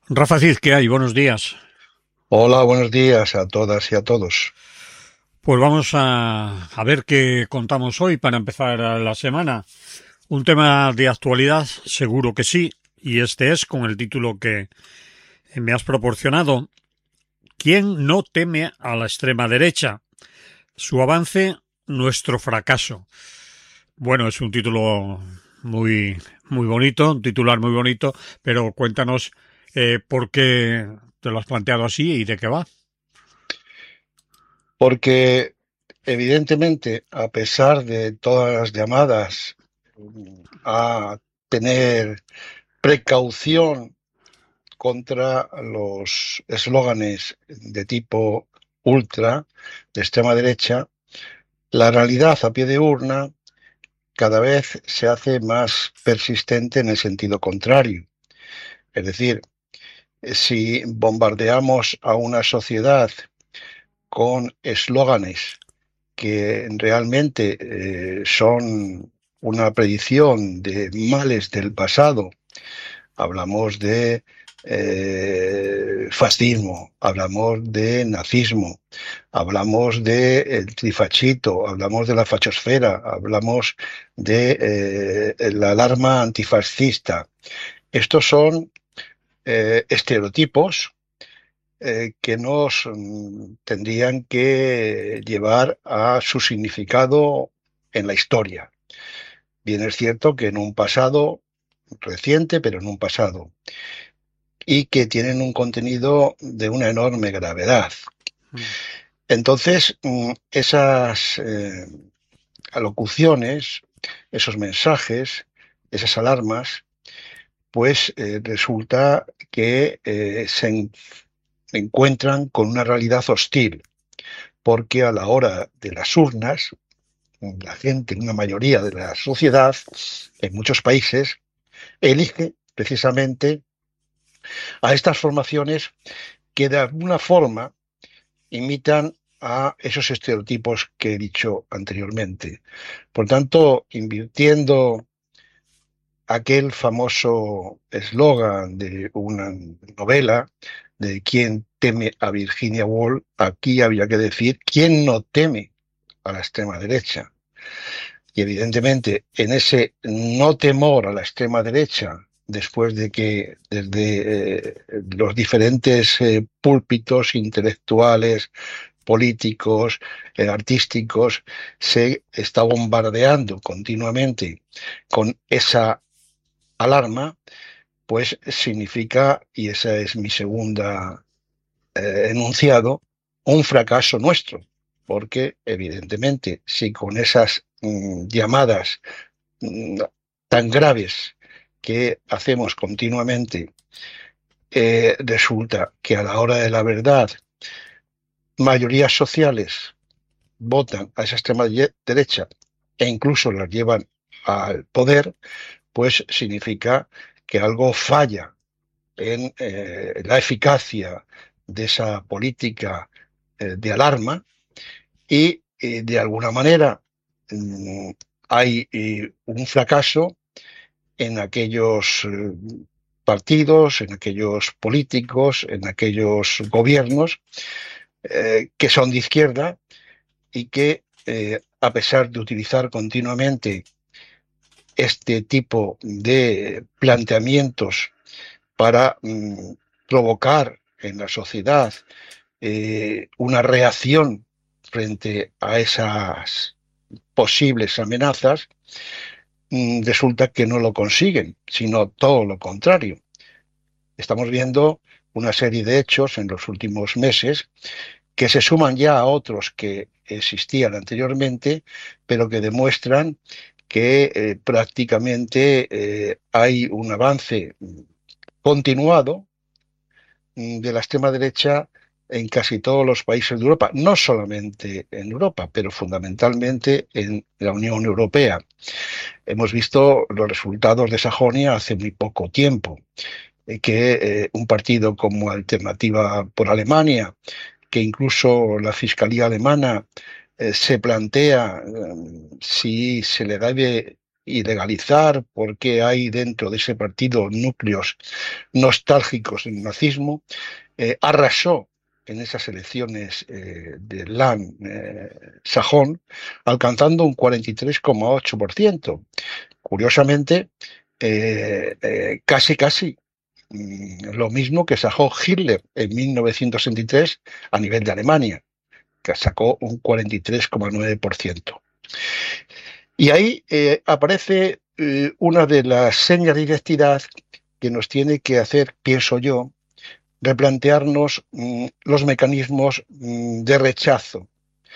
Rafa Cid, ¿qué hay? Buenos días. Hola, buenos días a todas y a todos. Pues vamos a ver qué contamos hoy para empezar la semana. Un tema de actualidad, seguro que sí, y este es con el título que me has proporcionado. ¿Quién no teme a la extrema derecha? Su avance, nuestro fracaso. Bueno, es un título muy bonito, un titular muy bonito, pero cuéntanos por qué te lo has planteado así y de qué va. Porque evidentemente, a pesar de todas las llamadas a tener precaución contra los eslóganes de tipo ultra, de extrema derecha, la realidad a pie de urna cada vez se hace más persistente en el sentido contrario. Es decir, si bombardeamos a una sociedad con eslóganes que realmente son una predicción de males del pasado. Hablamos de fascismo, hablamos de nazismo, hablamos de el trifachito, hablamos de la fachosfera, hablamos de la alarma antifascista. Estos son estereotipos que nos tendrían que llevar a su significado en la historia. Bien es cierto que en un pasado reciente, pero en un pasado, y que tienen un contenido de una enorme gravedad. Entonces, esas alocuciones, esos mensajes, esas alarmas, pues resulta que se encuentran con una realidad hostil, porque a la hora de las urnas, la gente, una mayoría de la sociedad, en muchos países, elige precisamente a estas formaciones que de alguna forma imitan a esos estereotipos que he dicho anteriormente. Por tanto, invirtiendo aquel famoso eslogan de una novela de ¿Quién teme a Virginia Woolf? Aquí había que decir ¿quién no teme a la extrema derecha? Y evidentemente, en ese no temor a la extrema derecha, después de que desde los diferentes púlpitos intelectuales, políticos, artísticos, se está bombardeando continuamente con esa alarma, pues significa, y ese es mi segunda enunciado, un fracaso nuestro, porque evidentemente si con esas llamadas mm, tan graves que hacemos continuamente, resulta que a la hora de la verdad mayorías sociales votan a esa extrema derecha e incluso las llevan al poder, pues significa que algo falla en la eficacia de esa política de alarma y de alguna manera mm, hay un fracaso en aquellos partidos, en aquellos políticos, en aquellos gobiernos que son de izquierda y que, a pesar de utilizar continuamente este tipo de planteamientos para provocar en la sociedad una reacción frente a esas posibles amenazas, resulta que no lo consiguen, sino todo lo contrario. Estamos viendo una serie de hechos en los últimos meses que se suman ya a otros que existían anteriormente, pero que demuestran que prácticamente hay un avance continuado de la extrema derecha en casi todos los países de Europa, no solamente en Europa, pero fundamentalmente en la Unión Europea. Hemos visto los resultados de Sajonia hace muy poco tiempo, que un partido como Alternativa por Alemania, que incluso la Fiscalía alemana se plantea si se le debe ilegalizar, porque hay dentro de ese partido núcleos nostálgicos del nazismo, arrasó en esas elecciones de Land sajón, alcanzando un 43,8%. Curiosamente, casi lo mismo que sacó Hitler en 1963 a nivel de Alemania, que sacó un 43,9%. Y ahí aparece una de las señas de identidad que nos tiene que hacer, pienso yo, replantearnos los mecanismos de rechazo,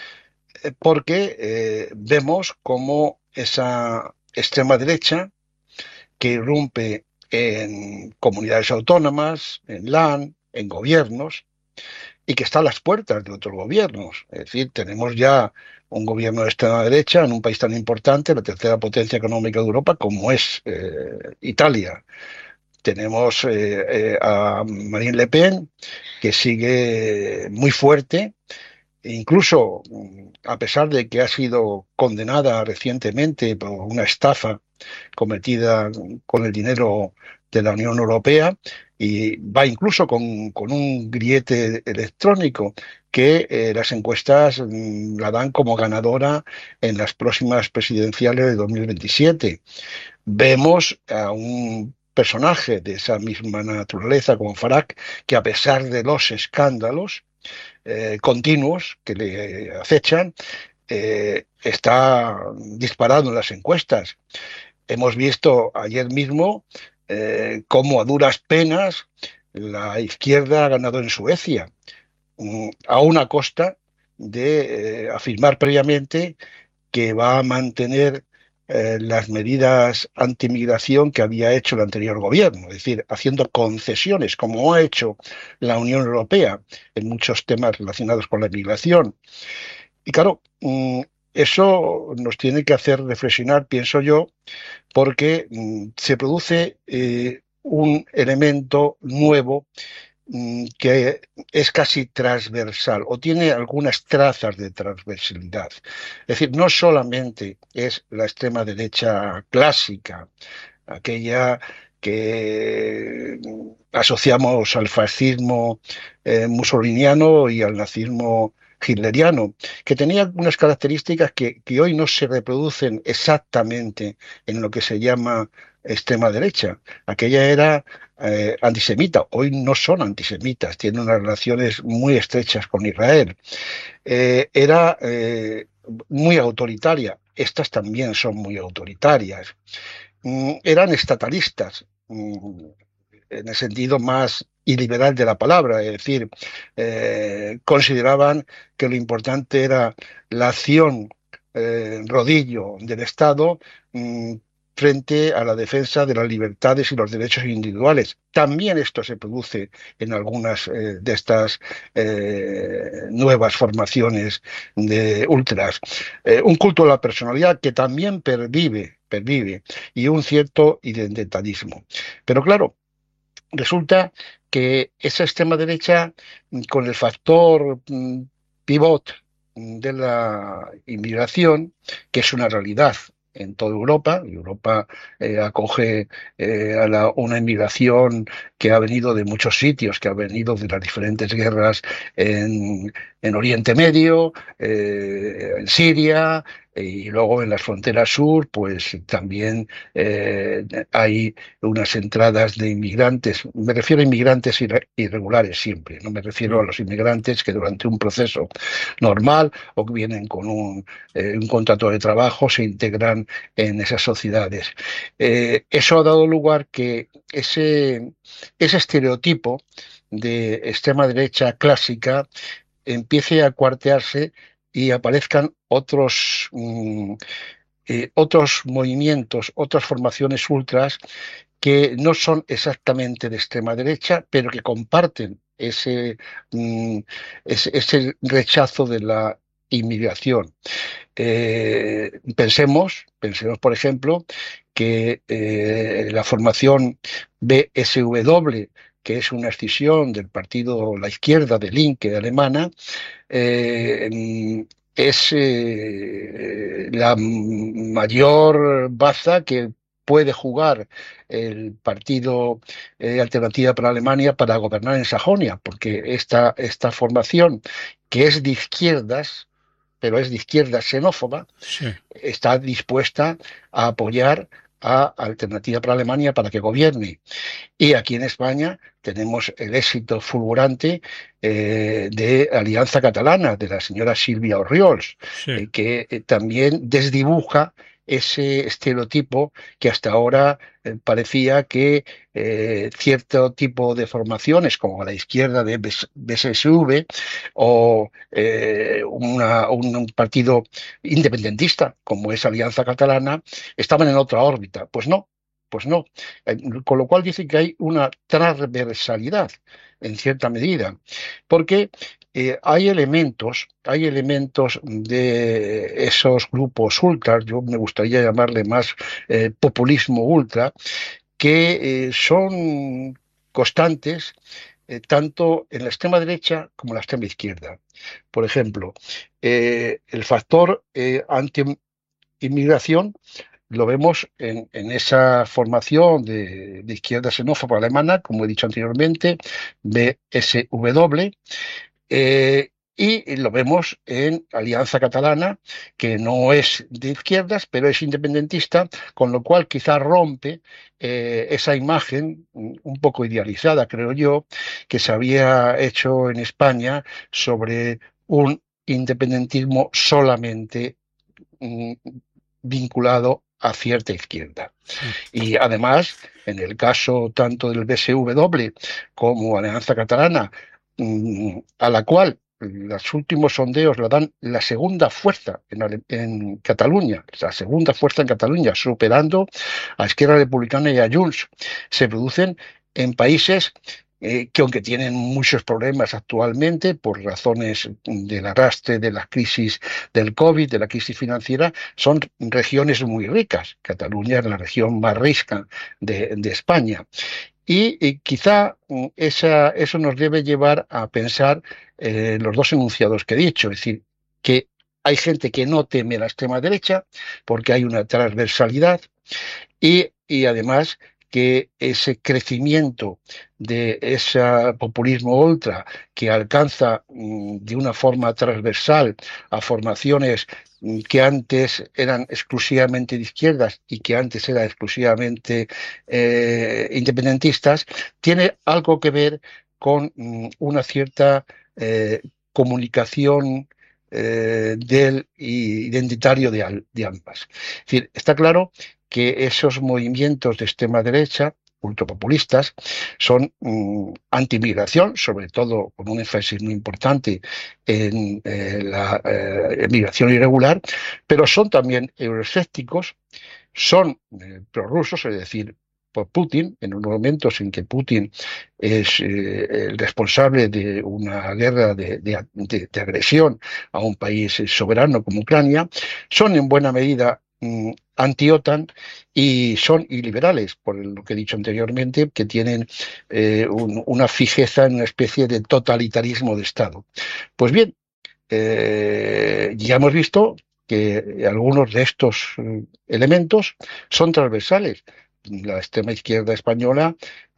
porque vemos cómo esa extrema derecha que irrumpe en comunidades autónomas, en LAN, en gobiernos, y que está a las puertas de otros gobiernos. Es decir, tenemos ya un gobierno de extrema derecha en un país tan importante, la tercera potencia económica de Europa, como es Italia. Tenemos a Marine Le Pen, que sigue muy fuerte, e incluso a pesar de que ha sido condenada recientemente por una estafa cometida con el dinero de la Unión Europea, y va incluso con un grillete electrónico que las encuestas la dan como ganadora en las próximas presidenciales de 2027. Vemos a un personaje de esa misma naturaleza como Farage, que a pesar de los escándalos continuos que le acechan, está disparado en las encuestas. Hemos visto ayer mismo cómo a duras penas la izquierda ha ganado en Suecia, a una costa de afirmar previamente que va a mantener las medidas antimigración que había hecho el anterior gobierno, es decir, haciendo concesiones, como ha hecho la Unión Europea en muchos temas relacionados con la migración. Y claro, eso nos tiene que hacer reflexionar, pienso yo, porque se produce un elemento nuevo que es casi transversal o tiene algunas trazas de transversalidad. Es decir, no solamente es la extrema derecha clásica, aquella que asociamos al fascismo mussoliniano y al nazismo hitleriano, que tenía unas características que hoy no se reproducen exactamente en lo que se llama extrema derecha. Aquella era antisemita, hoy no son antisemitas, tienen unas relaciones muy estrechas con Israel. Era muy autoritaria, estas también son muy autoritarias. Eran estatalistas, en el sentido más iliberal de la palabra, es decir, consideraban que lo importante era la acción rodillo del Estado frente a la defensa de las libertades y los derechos individuales. También esto se produce en algunas de estas nuevas formaciones de ultras. Un culto a la personalidad que también pervive, y un cierto identitarismo. Pero claro, resulta que esa extrema derecha, con el factor pivot de la inmigración, que es una realidad en toda Europa. Europa acoge una inmigración que ha venido de muchos sitios, que ha venido de las diferentes guerras en Oriente Medio, en Siria, y luego en las fronteras sur, pues también hay unas entradas de inmigrantes. Me refiero a inmigrantes irregulares siempre, no me refiero a los inmigrantes que durante un proceso normal o que vienen con un contrato de trabajo se integran en esas sociedades. Eso ha dado lugar que ese estereotipo de extrema derecha clásica empiece a cuartearse y aparezcan otros movimientos, otras formaciones ultras que no son exactamente de extrema derecha, pero que comparten ese rechazo de la inmigración. Pensemos, por ejemplo, que la formación BSW, que es una escisión del partido La Izquierda de Linke alemana, es la mayor baza que puede jugar el partido Alternativa para Alemania para gobernar en Sajonia, porque esta formación, que es de izquierdas, pero es de izquierda xenófoba, Sí. está dispuesta a apoyar a Alternativa para Alemania para que gobierne. Y aquí en España tenemos el éxito fulgurante de Alianza Catalana, de la señora Silvia Orriols, Sí. que también desdibuja ese estereotipo que hasta ahora parecía que cierto tipo de formaciones, como la izquierda de BSSV o un partido independentista, como es Alianza Catalana, estaban en otra órbita. Pues no, pues no. Con lo cual dicen que hay una transversalidad en cierta medida, porque hay elementos de esos grupos ultras, yo me gustaría llamarle más populismo ultra, que son constantes tanto en la extrema derecha como en la extrema izquierda. Por ejemplo, el factor anti-inmigración lo vemos en esa formación de izquierda xenófoba alemana, como he dicho anteriormente, BSW, y lo vemos en Alianza Catalana, que no es de izquierdas, pero es independentista, con lo cual quizá rompe esa imagen un poco idealizada, creo yo, que se había hecho en España sobre un independentismo solamente mm, vinculado a cierta izquierda. Sí. Y además, en el caso tanto del BSW como Alianza Catalana, a la cual los últimos sondeos la dan la segunda fuerza en Cataluña, la segunda fuerza en Cataluña, superando a Esquerra Republicana y a Junts, se producen en países que aunque tienen muchos problemas actualmente por razones del arrastre de la crisis del COVID, de la crisis financiera, son regiones muy ricas. Cataluña es la región más rica de España. Y quizá eso nos debe llevar a pensar los dos enunciados que he dicho, es decir, que hay gente que no teme la extrema derecha porque hay una transversalidad y además que ese crecimiento de ese populismo ultra que alcanza de una forma transversal a formaciones que antes eran exclusivamente de izquierdas y que antes eran exclusivamente independentistas, tiene algo que ver con una cierta comunicación del identitario de ambas. Es decir, está claro que esos movimientos de extrema derecha, ultrapopulistas, son anti-inmigración, sobre todo con un énfasis muy importante en la inmigración irregular, pero son también euroescépticos, son prorrusos, es decir, por Putin, en unos momentos en que Putin es el responsable de una guerra de agresión a un país soberano como Ucrania, son en buena medida anti-OTAN y son iliberales, por lo que he dicho anteriormente, que tienen una fijeza en una especie de totalitarismo de Estado. Pues bien, ya hemos visto que algunos de estos elementos son transversales. La extrema izquierda española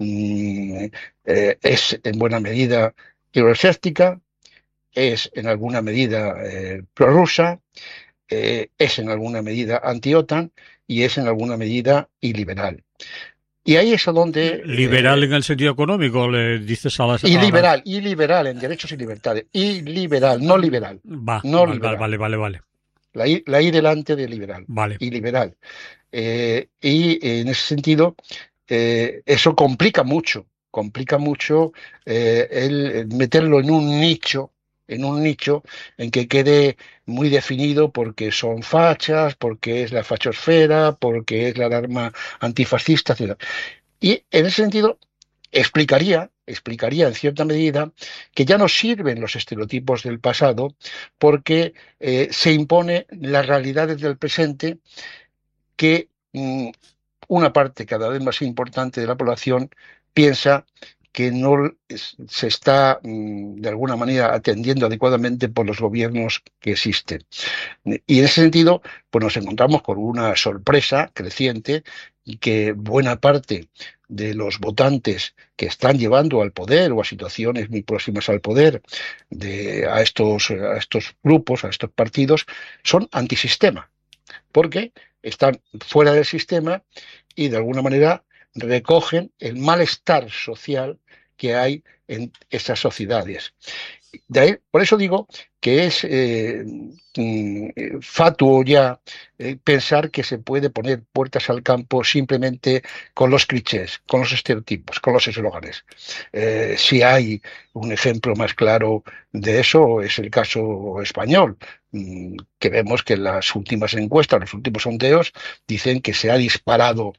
es en buena medida euroscéptica, es en alguna medida prorrusa, es en alguna medida anti-OTAN y es en alguna medida iliberal. Y ahí es a donde Liberal en el sentido económico, le dices iliberal en derechos y libertades, iliberal, no liberal, Va, no vale, vale, liberal. vale, vale, vale. La I delante de liberal Vale. y liberal. Y en ese sentido, eso complica mucho el meterlo en un nicho en que quede muy definido porque son fachas, porque es la fachosfera, porque es la alarma antifascista, etc. Y en ese sentido, explicaría en cierta medida que ya no sirven los estereotipos del pasado porque se impone las realidades del presente que una parte cada vez más importante de la población piensa que no se está de alguna manera atendiendo adecuadamente por los gobiernos que existen. Y en ese sentido, pues nos encontramos con una sorpresa creciente y que buena parte de los votantes que están llevando al poder o a situaciones muy próximas al poder a estos grupos, a estos partidos, son antisistema, porque están fuera del sistema y de alguna manera recogen el malestar social que hay en esas sociedades. De ahí, por eso digo que es fatuo ya pensar que se puede poner puertas al campo simplemente con los clichés, con los estereotipos, con los eslóganes. Si hay un ejemplo más claro de eso es el caso español, que vemos que en las últimas encuestas, los últimos sondeos, dicen que se ha disparado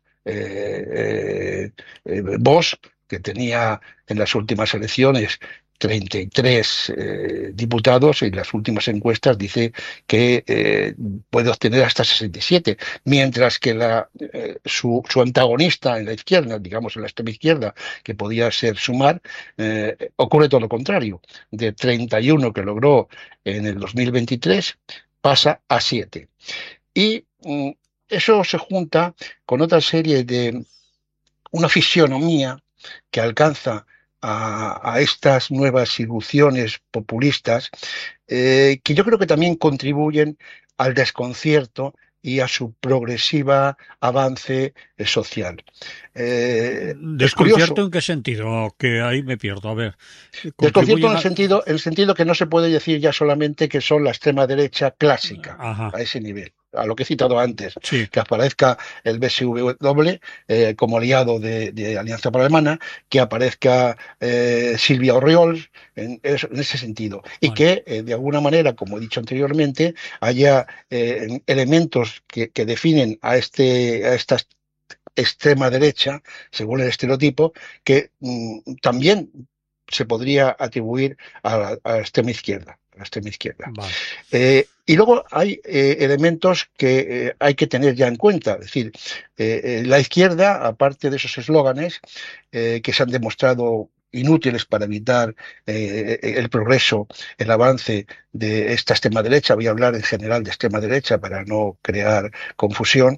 Vox, que tenía en las últimas elecciones 33 diputados y las últimas encuestas dice que puede obtener hasta 67, mientras que su antagonista en la izquierda, digamos en la extrema izquierda, que podía ser Sumar, ocurre todo lo contrario. De 31 que logró en el 2023 pasa a 7. Y eso se junta con otra serie de una fisionomía que alcanza a estas nuevas irrupciones populistas, que yo creo que también contribuyen al desconcierto y a su progresiva avance social. Es ¿Desconcierto curioso. en qué sentido? Que ahí me pierdo. A ver, Desconcierto contribuyen a... en el sentido que no se puede decir ya solamente que son la extrema derecha clásica, Ajá, a ese nivel, a lo que he citado antes, sí. que aparezca el BSW como aliado de Alianza para Alemana, que aparezca Silvia Orriols en ese sentido, y Vale. que de alguna manera, como he dicho anteriormente, haya elementos que definen a esta extrema derecha, según el estereotipo, que también se podría atribuir a la extrema izquierda. A la extrema izquierda. Vale. Y luego hay elementos que hay que tener ya en cuenta. Es decir, la izquierda, aparte de esos eslóganes que se han demostrado inútiles para evitar el progreso, el avance de esta extrema derecha, voy a hablar en general de extrema derecha para no crear confusión,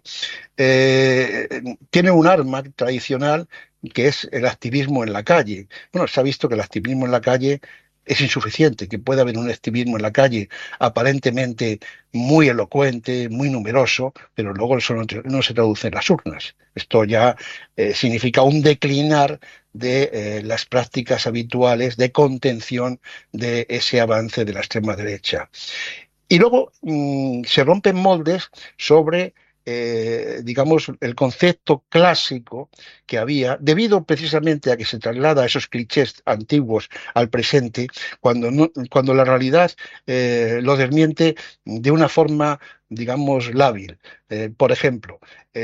tiene un arma tradicional que es el activismo en la calle. Bueno, se ha visto que el activismo en la calle es insuficiente, que puede haber un activismo en la calle aparentemente muy elocuente, muy numeroso, pero luego eso no se traduce en las urnas. Esto ya significa un declinar de las prácticas habituales de contención de ese avance de la extrema derecha. Y luego se rompen moldes sobre, digamos, el concepto clásico que había, debido precisamente a que se traslada esos clichés antiguos al presente, cuando la realidad lo desmiente de una forma, digamos, lábil. Por ejemplo,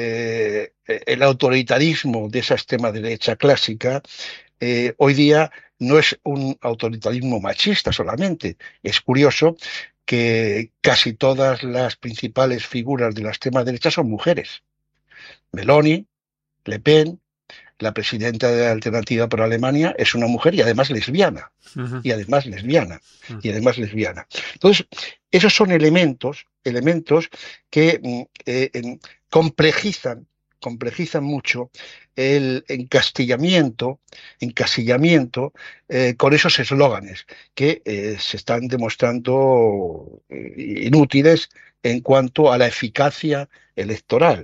el autoritarismo de esa extrema derecha clásica hoy día no es un autoritarismo machista solamente. Es curioso que casi todas las principales figuras de la extrema derecha son mujeres. Meloni, Le Pen, la presidenta de la Alternativa por Alemania, es una mujer y además lesbiana. Ujú, Y además lesbiana. ujú. Y además lesbiana. Entonces, esos son elementos que complejizan, complejizan mucho el encasillamiento con esos eslóganes que se están demostrando inútiles en cuanto a la eficacia electoral.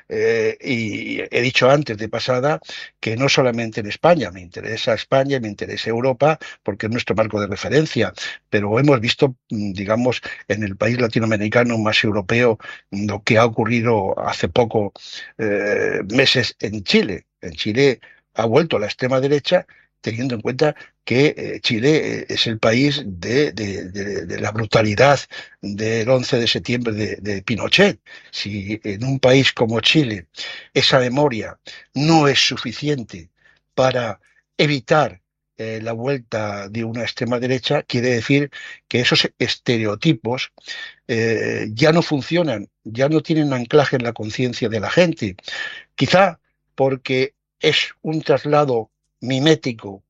Y he dicho antes de pasada que no solamente en España, me interesa Europa, porque es nuestro marco de referencia, pero hemos visto, digamos, en el país latinoamericano más europeo, lo que ha ocurrido hace poco meses en Chile. En Chile ha vuelto a la extrema derecha, teniendo en cuenta que Chile es el país de la brutalidad del 11 de septiembre de Pinochet. Si en un país como Chile esa memoria no es suficiente para evitar la vuelta de una extrema derecha, quiere decir que esos estereotipos ya no funcionan, ya no tienen anclaje en la conciencia de la gente. Quizá porque es un traslado mimético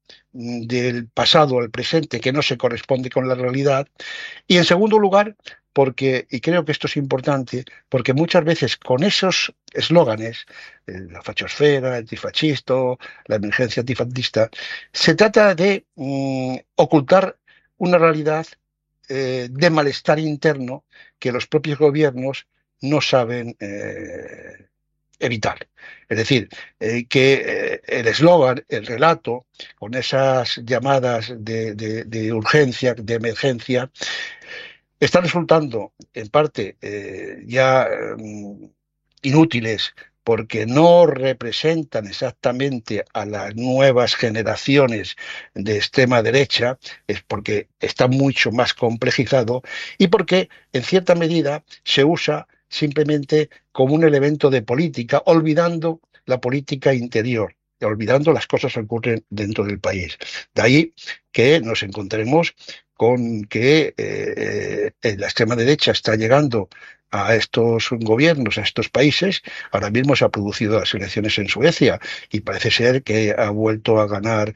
del pasado al presente que no se corresponde con la realidad. Y en segundo lugar, porque, y creo que esto es importante, porque muchas veces con esos eslóganes, la fachosfera, el antifascisto, la emergencia antifascista, se trata de ocultar una realidad de malestar interno que los propios gobiernos no saben evitar. Es decir, que el eslogan, el relato, con esas llamadas de urgencia, de emergencia, están resultando en parte ya inútiles porque no representan exactamente a las nuevas generaciones de extrema derecha, es porque está mucho más complejizado y porque en cierta medida se usa simplemente como un elemento de política, olvidando la política interior, olvidando las cosas que ocurren dentro del país. De ahí que nos encontremos con que la extrema derecha está llegando a estos gobiernos, a estos países. Ahora mismo se han producido las elecciones en Suecia y parece ser que ha vuelto a ganar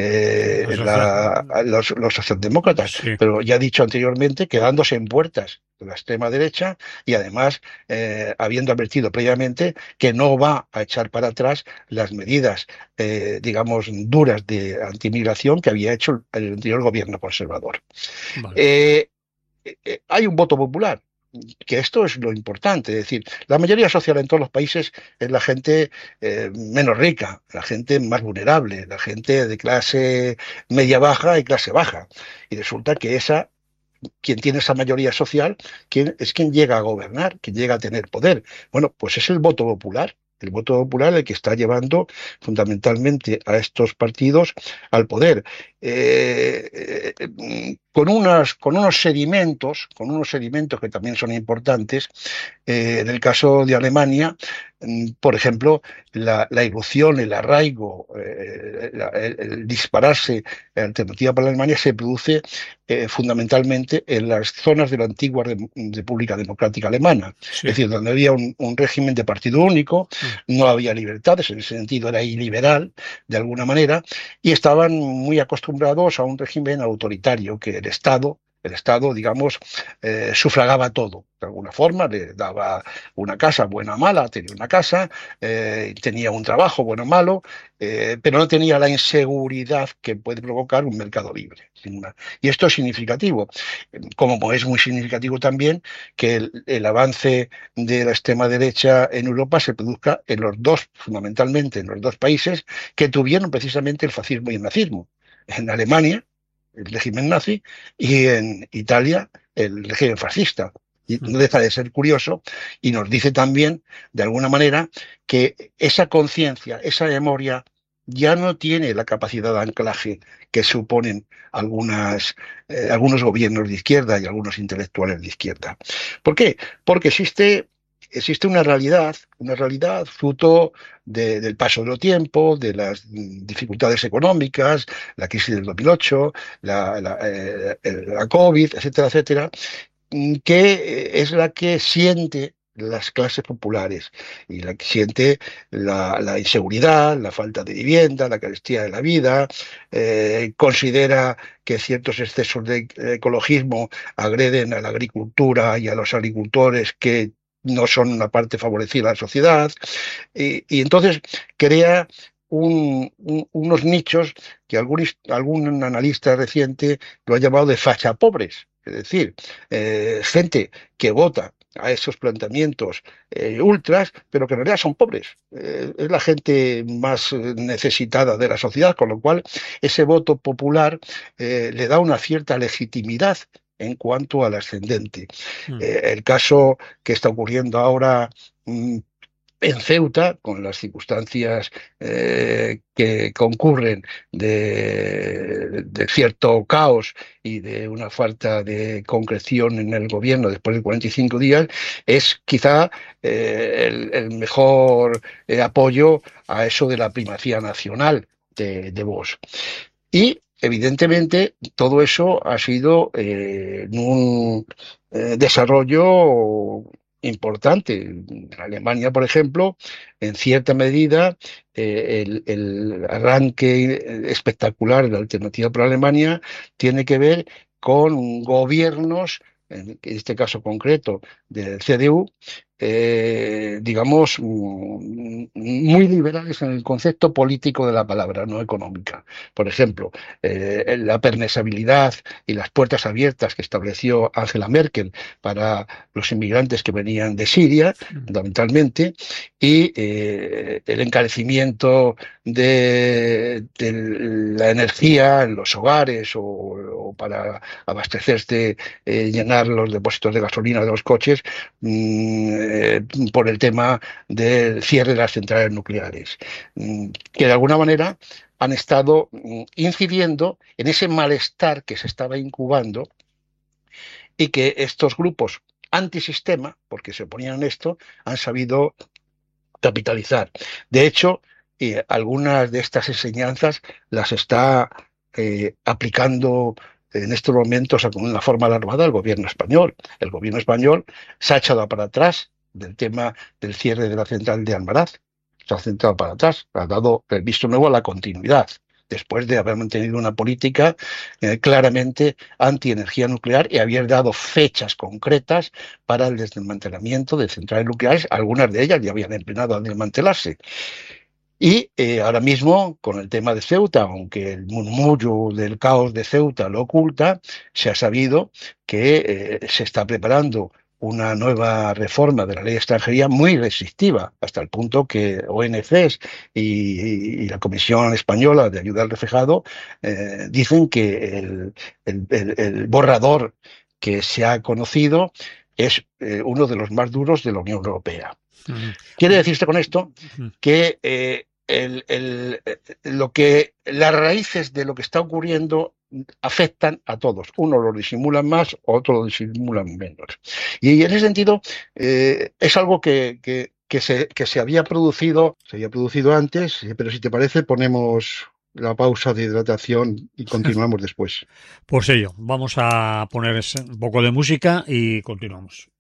los socialdemócratas, Sí, pero ya he dicho anteriormente, quedándose en puertas de la extrema derecha y además habiendo advertido previamente que no va a echar para atrás las medidas, digamos, duras de antimigración que había hecho el anterior gobierno conservador. vale. Eh, Hay un voto popular, que esto es lo importante, es decir, la mayoría social en todos los países es la gente menos rica, la gente más vulnerable, la gente de clase media baja y clase baja. Y resulta que quien tiene esa mayoría social, es quien llega a gobernar, quien llega a tener poder. Bueno, pues es el voto popular. El voto popular el que está llevando fundamentalmente a estos partidos al poder. Con unos sedimentos que también son importantes. En el caso de Alemania, por ejemplo, la irrupción, el arraigo, el dispararse alternativa para Alemania se produce fundamentalmente en las zonas de la antigua República Democrática Alemana, es Sí. decir, donde había un régimen de partido único, Mm. no había libertades, en ese sentido era iliberal de alguna manera, y estaban muy acostumbrados a un régimen autoritario que el Estado, digamos, sufragaba todo. De alguna forma, le daba una casa buena o mala, tenía una casa, tenía un trabajo bueno o malo, pero no tenía la inseguridad que puede provocar un mercado libre. Y esto es significativo, como es muy significativo también que el avance de la extrema derecha en Europa se produzca fundamentalmente en los dos países que tuvieron precisamente el fascismo y el nazismo. En Alemania, el régimen nazi, y en Italia, el régimen fascista. Y Mm. no deja de ser curioso y nos dice también, de alguna manera, que esa conciencia, esa memoria, ya no tiene la capacidad de anclaje que suponen algunos gobiernos de izquierda y algunos intelectuales de izquierda. ¿Por qué? Porque existe una realidad fruto del paso del tiempo, de las dificultades económicas, la crisis del 2008, la COVID, etcétera, etcétera, que es la que siente las clases populares y la que siente la inseguridad, la falta de vivienda, la carestía de la vida, considera que ciertos excesos de ecologismo agreden a la agricultura y a los agricultores que no son una parte favorecida de la sociedad, y entonces crea unos nichos que algún analista reciente lo ha llamado de fachapobres. Es decir, gente que vota a esos planteamientos ultras, pero que en realidad son pobres. Es la gente más necesitada de la sociedad, con lo cual ese voto popular le da una cierta legitimidad en cuanto al ascendente. Mm. El caso que está ocurriendo ahora mm, en Ceuta, con las circunstancias que concurren de cierto caos y de una falta de concreción en el gobierno después de 45 días, es quizá el mejor apoyo a eso de la primacía nacional de Vox. Y evidentemente todo eso ha sido un desarrollo importante. En Alemania, por ejemplo, en cierta medida, el arranque espectacular de la Alternativa por Alemania tiene que ver con gobiernos, en este caso concreto del CDU, digamos, muy liberales en el concepto político de la palabra, no económica. Por ejemplo, la permesabilidad y las puertas abiertas que estableció Angela Merkel para los inmigrantes que venían de Siria, fundamentalmente, y el encarecimiento de la energía en los hogares o para abastecerse, llenar los depósitos de gasolina de los coches, por el tema del cierre de las centrales nucleares, que de alguna manera han estado incidiendo en ese malestar que se estaba incubando y que estos grupos antisistema, porque se oponían a esto, han sabido capitalizar. De hecho, algunas de estas enseñanzas las está aplicando en estos momentos con una forma alarmada el gobierno español. El gobierno español se ha echado para atrás del tema del cierre de la central de Almaraz. Se ha centrado para atrás, ha dado el visto nuevo a la continuidad, después de haber mantenido una política claramente anti-energía nuclear y haber dado fechas concretas para el desmantelamiento de centrales nucleares. Algunas de ellas ya habían empezado a desmantelarse. Y ahora mismo, con el tema de Ceuta, aunque el murmullo del caos de Ceuta lo oculta, se ha sabido que se está preparando una nueva reforma de la ley de extranjería muy restrictiva, hasta el punto que ONGs y la Comisión Española de Ayuda al Refugiado dicen que el borrador que se ha conocido es uno de los más duros de la Unión Europea. Quiere decirse con esto que las raíces de lo que está ocurriendo afectan a todos. Unos lo disimulan más, otros lo disimulan menos. Y en ese sentido es algo que se había producido antes, pero si te parece ponemos la pausa de hidratación y continuamos después. Pues ello, vamos a poner un poco de música y continuamos.